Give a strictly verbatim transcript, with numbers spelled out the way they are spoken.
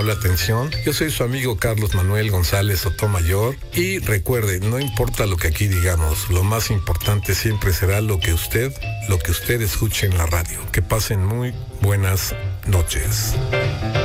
amable atención. Yo soy su amigo Carlos Manuel González Sotomayor y recuerde, no importa lo que aquí digamos, lo más importante siempre será lo que usted, lo que usted escuche en la radio. Que pasen muy buenas noches.